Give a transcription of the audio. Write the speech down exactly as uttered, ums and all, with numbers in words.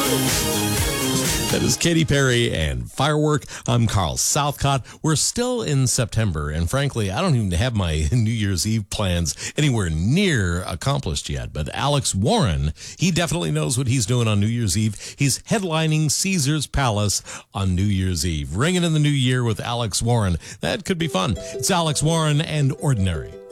That is Katy Perry and Firework. I'm Carl Southcott. We're still in September, and frankly, I don't even have my New Year's Eve plans anywhere near accomplished yet. But Alex Warren, he definitely knows what he's doing on New Year's Eve. He's headlining Caesar's Palace on New Year's Eve. Ringing in the new year with Alex Warren. That could be fun. It's Alex Warren and Ordinary.